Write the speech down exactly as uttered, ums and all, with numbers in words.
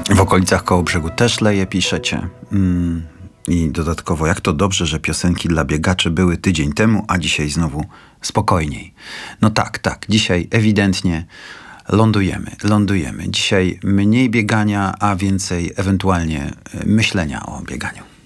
W okolicach Kołobrzegu też leje, piszecie. Mm. I dodatkowo, jak to dobrze, że piosenki dla biegaczy były tydzień temu, a dzisiaj znowu spokojniej. No tak, tak, dzisiaj ewidentnie lądujemy, lądujemy. Dzisiaj mniej biegania, a więcej ewentualnie myślenia o bieganiu.